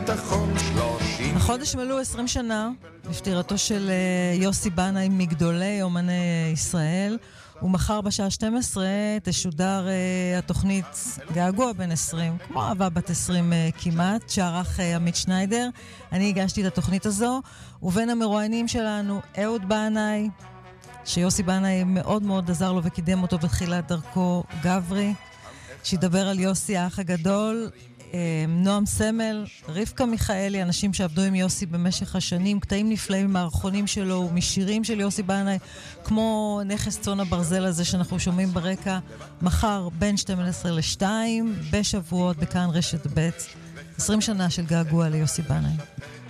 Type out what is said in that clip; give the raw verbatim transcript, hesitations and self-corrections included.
החודש מלאו עשרים שנה לפטירתו של יוסי בנאי מגדולי אומני ישראל, ומחר בשעה שתים עשרה תשודר התוכנית געגוע בן עשרים, כמו אהבה בת עשרים כמעט, שערך עמית שניידר. אני הגשתי את התוכנית הזו, ובין המרואיינים שלנו אהוד בנאי, שיוסי בנאי מאוד מאוד עזר לו וקידם אותו בתחילת דרכו, גברי, שידבר על יוסי האח הגדול, נועם סמל, רבקה מיכאלי, אנשים שעבדו עם יוסי במשך השנים, קטעים נפלאים ממערכונים שלו ומשירים של יוסי בנאי, כמו נכס צאן הברזל הזה שאנחנו שומעים ברקע, מחר בין שתים עשרה לשתיים בשבועות בכאן רשת ב', עשרים שנה של געגוע ליוסי בנאי.